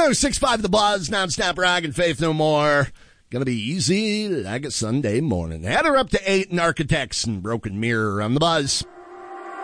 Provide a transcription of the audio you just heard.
106.5 The Buzz, non-stop rock and Faith No More. Gonna be easy like a Sunday morning. Add her up to 8 in Architects and Broken Mirror on The Buzz.